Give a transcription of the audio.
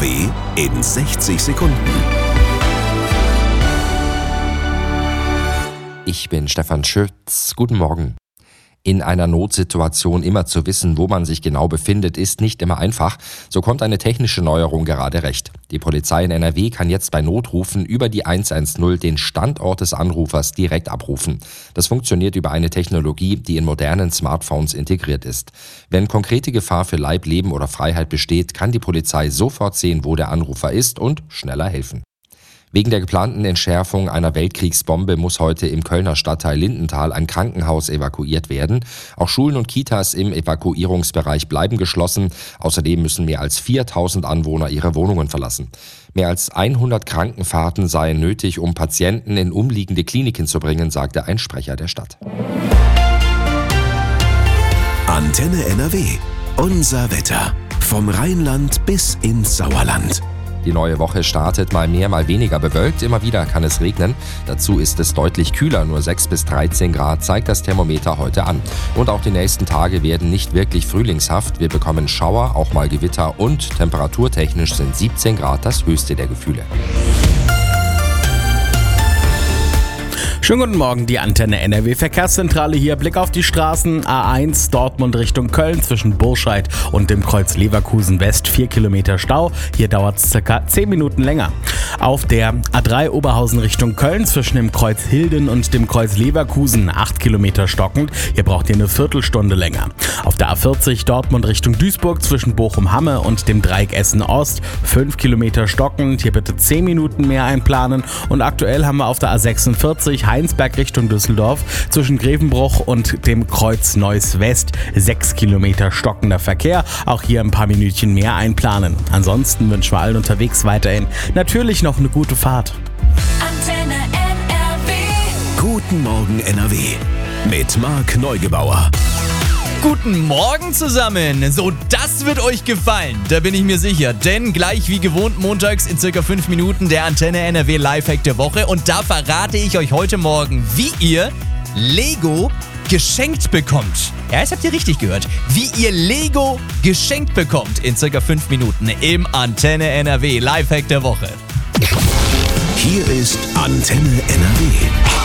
NRW in 60 Sekunden. Ich bin Stefan Schütz. Guten Morgen. In einer Notsituation immer zu wissen, wo man sich genau befindet, ist nicht immer einfach. So kommt eine technische Neuerung gerade recht. Die Polizei in NRW kann jetzt bei Notrufen über die 110 den Standort des Anrufers direkt abrufen. Das funktioniert über eine Technologie, die in modernen Smartphones integriert ist. Wenn konkrete Gefahr für Leib, Leben oder Freiheit besteht, kann die Polizei sofort sehen, wo der Anrufer ist und schneller helfen. Wegen der geplanten Entschärfung einer Weltkriegsbombe muss heute im Kölner Stadtteil Lindenthal ein Krankenhaus evakuiert werden. Auch Schulen und Kitas im Evakuierungsbereich bleiben geschlossen. Außerdem müssen mehr als 4.000 Anwohner ihre Wohnungen verlassen. Mehr als 100 Krankenfahrten seien nötig, um Patienten in umliegende Kliniken zu bringen, sagte ein Sprecher der Stadt. Antenne NRW. Unser Wetter. Vom Rheinland bis ins Sauerland. Die neue Woche startet mal mehr, mal weniger bewölkt. Immer wieder kann es regnen. Dazu ist es deutlich kühler. Nur 6 bis 13 Grad zeigt das Thermometer heute an. Und auch die nächsten Tage werden nicht wirklich frühlingshaft. Wir bekommen Schauer, auch mal Gewitter und temperaturtechnisch sind 17 Grad das höchste der Gefühle. Schönen guten Morgen, die Antenne NRW Verkehrszentrale hier. Blick auf die Straßen. A1 Dortmund Richtung Köln zwischen Burscheid und dem Kreuz Leverkusen West 4 Kilometer Stau. Hier dauert es ca. 10 Minuten länger. Auf der A3 Oberhausen Richtung Köln zwischen dem Kreuz Hilden und dem Kreuz Leverkusen 8 Kilometer stockend. Hier braucht ihr eine Viertelstunde länger. Auf der A40 Dortmund Richtung Duisburg zwischen Bochum-Hamme und dem Dreieck Essen Ost 5 Kilometer stockend. Hier bitte 10 Minuten mehr einplanen. Und aktuell haben wir auf der A46 Heinsberg Richtung Düsseldorf zwischen Grevenbruch und dem Kreuz Neuss West 6 Kilometer stockender Verkehr. Auch hier ein paar Minütchen mehr einplanen. Ansonsten wünschen wir allen unterwegs weiterhin natürlich noch eine gute Fahrt. Antenne NRW. Guten Morgen NRW. Mit Marc Neugebauer. Guten Morgen zusammen! So, das wird euch gefallen, da bin ich mir sicher. Denn gleich wie gewohnt montags in circa 5 Minuten der Antenne NRW Lifehack der Woche. Und da verrate ich euch heute Morgen, wie ihr Lego geschenkt bekommt. Ja, das habt ihr richtig gehört. Wie ihr Lego geschenkt bekommt in circa 5 Minuten im Antenne NRW Lifehack der Woche. Hier ist Antenne NRW.